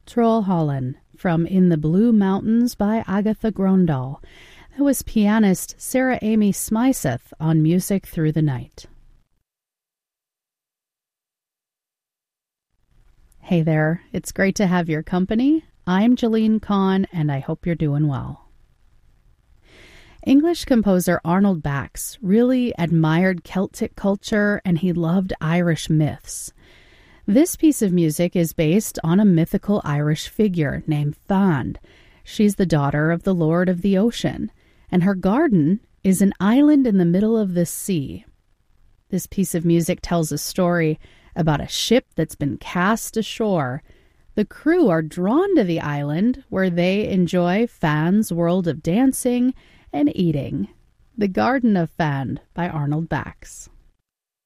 Trollhaugen from In the Blue Mountains by Agatha Grøndahl. That was pianist Sarah Amy Smythe on Music Through the Night. Hey there, it's great to have your company. I'm Jeline Kahn, and I hope you're doing well. English composer Arnold Bax really admired Celtic culture, and he loved Irish myths. This piece of music is based on a mythical Irish figure named Fand. She's the daughter of the Lord of the Ocean, and her garden is an island in the middle of the sea. This piece of music tells a story about a ship that's been cast ashore. The crew are drawn to the island where they enjoy Fand's world of dancing and eating. The Garden of Fand by Arnold Bax.